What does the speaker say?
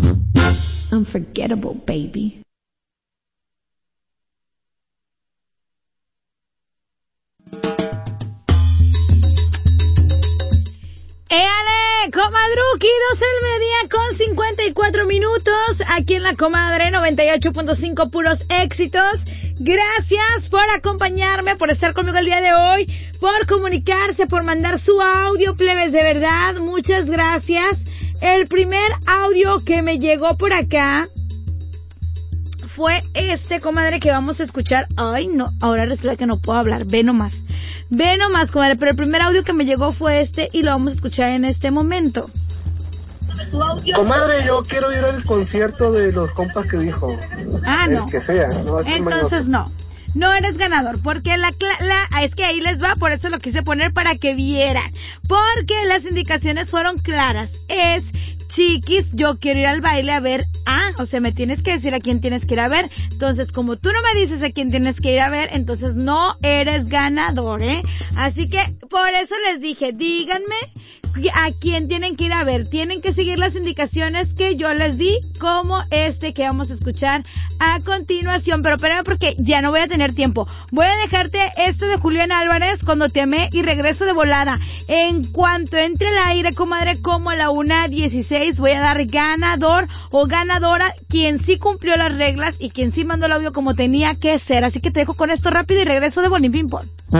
Unforgettable, baby. ¡Éale! Comadruki, 12 del mediodía con 54 minutos. Aquí en La Comadre 98.5, puros éxitos. Gracias por acompañarme, por estar conmigo el día de hoy, por comunicarse, por mandar su audio, plebes, de verdad, muchas gracias. El primer audio que me llegó por acá fue comadre, que vamos a escuchar. Ay, no, ahora resulta que no puedo hablar. Ve nomás, comadre. Pero el primer audio que me llegó fue y lo vamos a escuchar en este momento. Comadre, yo quiero ir al concierto de los compas que dijo. Ah, no. El que sea. No, entonces no eres ganador, porque es que ahí les va, por eso lo quise poner para que vieran, porque las indicaciones fueron claras. Chiquis, yo quiero ir al baile a ver, o sea, me tienes que decir a quién tienes que ir a ver. Entonces, como tú no me dices a quién tienes que ir a ver, entonces no eres ganador, Así que, por eso les dije, díganme a quién tienen que ir a ver. Tienen que seguir las indicaciones que yo les di, como que vamos a escuchar a continuación. Pero espérame, porque ya no voy a tener tiempo. Voy a dejarte de Julián Álvarez, Cuando te amé, y regreso de volada. En cuanto entre al aire, comadre, como a la 1:16, voy a dar ganador o ganadora, quien sí cumplió las reglas y quien sí mandó el audio como tenía que ser. Así que te dejo con esto rápido y regreso de Bonin Ping Pong.